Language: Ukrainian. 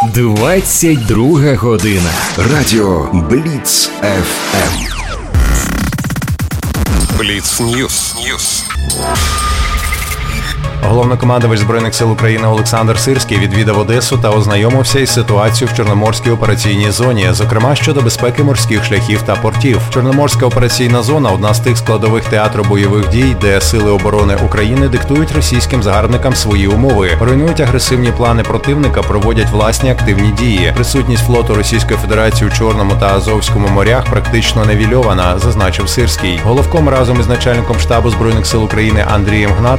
22 година. Радіо Бліц ФМ. Бліц Ньюс. Головнокомандувач Збройних сил України Олександр Сирський відвідав Одесу та ознайомився із ситуацією в Чорноморській операційній зоні, зокрема щодо безпеки морських шляхів та портів. Чорноморська операційна зона – одна з тих складових театру бойових дій, де Сили оборони України диктують російським загарбникам свої умови, руйнують агресивні плани противника, проводять власні активні дії. Присутність флоту Російської Федерації у Чорному та Азовському морях практично невільована, зазначив Сирський. Головком разом із начальником штабу Збройних сил України Андрієм Гнатом